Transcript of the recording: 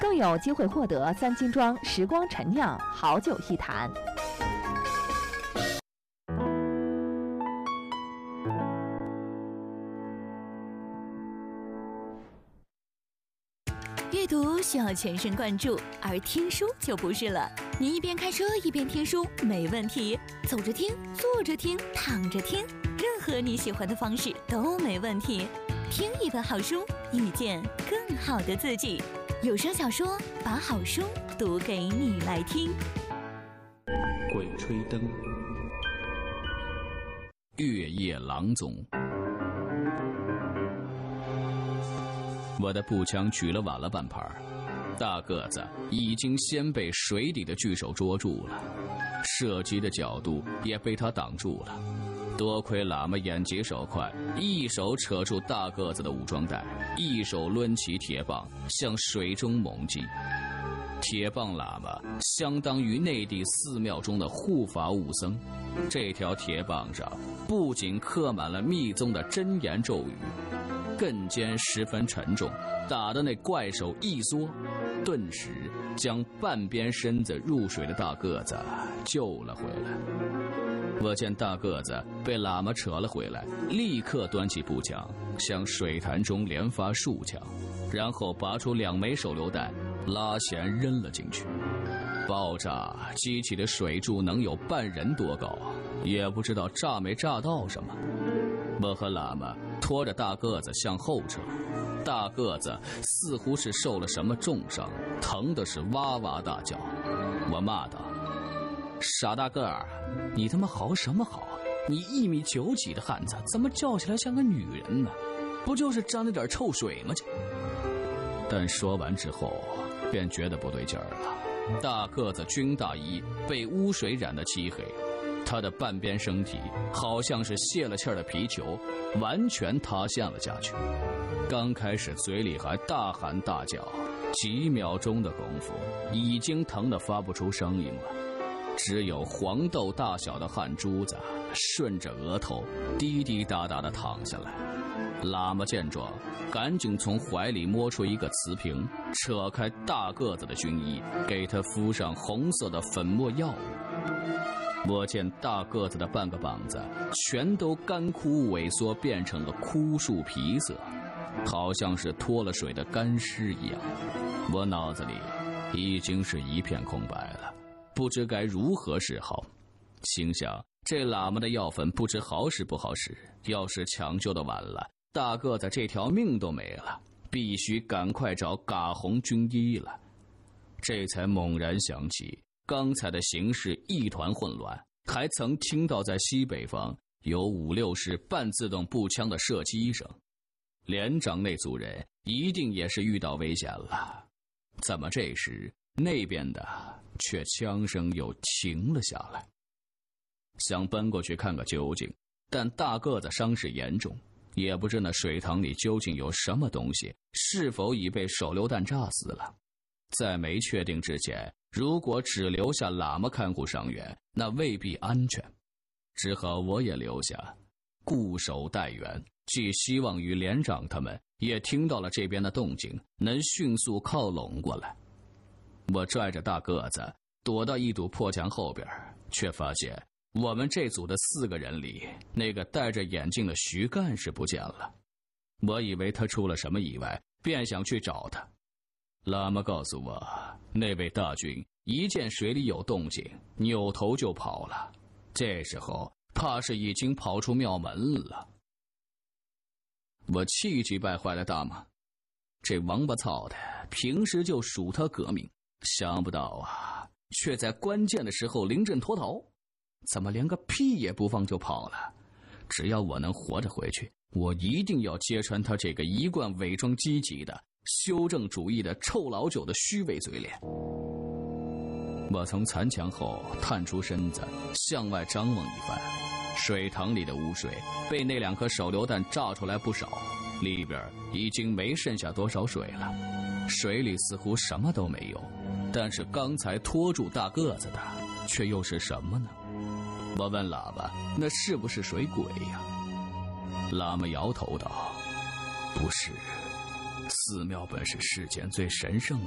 都有机会获得3斤装时光陈酿好酒一坛。 阅读需要全神贯注，而听书就不是了。你一边开车一边听书没问题，走着听、坐着听、躺着听，任何你喜欢的方式都没问题。听一本好书，遇见更好的自己。有声小说，把好书读给你来听。 鬼吹灯，月夜郎中。我的步枪举了晚了半拍，大个子已经先被水底的巨手捉住了，射击的角度也被他挡住了。多亏喇嘛眼疾手快，一手扯住大个子的武装带，一手抡起铁棒向水中猛击。铁棒喇嘛相当于内地寺庙中的护法武僧，这条铁棒上不仅刻满了密宗的真言咒语，更尖十分沉重，打的那怪手一缩，顿时将半边身子入水的大个子救了回来。我见大个子被喇嘛扯了回来，立刻端起步枪向水潭中连发数枪，然后拔出2枚手榴弹，拉弦扔了进去。爆炸激起的水柱能有半人多高，也不知道炸没炸到什么。我和喇嘛拖着大个子向后撤，大个子似乎是受了什么重伤，疼的是哇哇大叫。我骂道：傻大个儿，你他妈嚎什么嚎？你1.9米几的汉子，怎么叫起来像个女人呢？不就是沾了点臭水吗？但说完之后便觉得不对劲儿了。大个子军大衣被污水染得漆黑，他的半边身体好像是泄了气儿的皮球，完全塌陷了下去。刚开始嘴里还大喊大叫，几秒钟的功夫已经疼得发不出声音了，只有黄豆大小的汗珠子顺着额头滴滴答答地淌下来。喇嘛见状，赶紧从怀里摸出一个瓷瓶，扯开大个子的军衣，给他敷上红色的粉末药物。我见大个子的半个膀子全都干枯萎缩，变成了枯树皮色，好像是脱了水的干尸一样。我脑子里已经是一片空白了，不知该如何是好。心想这喇嘛的药粉不知好使不好使，要是抢救的晚了，大个子这条命都没了，必须赶快找嘎红军医了。这才猛然想起刚才的形势一团混乱，还曾听到在西北方有5、6式半自动步枪的射击声，连长那组人一定也是遇到危险了。怎么这时那边的却枪声又停了下来？想奔过去看个究竟，但大个子伤势严重，也不知那水塘里究竟有什么东西，是否已被手榴弹炸死了。在没确定之前，如果只留下喇嘛看护伤员，那未必安全。只好我也留下，固守待援，寄希望于连长他们也听到了这边的动静，能迅速靠拢过来。我拽着大个子躲到一堵破墙后边，却发现我们这组的4个人里，那个戴着眼镜的徐干事不见了。我以为他出了什么意外，便想去找他。喇嘛告诉我，那位大军一见水里有动静，扭头就跑了，这时候怕是已经跑出庙门了。我气急败坏的大骂：这王八操的，平时就属他革命，想不到啊，却在关键的时候临阵脱逃，怎么连个屁也不放就跑了？只要我能活着回去，我一定要揭穿他这个一贯伪装积极的修正主义的臭老九的虚伪嘴脸。我从残墙后探出身子，向外张望一番，水塘里的污水被那2颗手榴弹炸出来不少，里边已经没剩下多少水了。水里似乎什么都没有，但是刚才拖住大个子的却又是什么呢？我问喇嘛，那是不是水鬼呀？喇嘛摇头道：不是，寺庙本是世间最神圣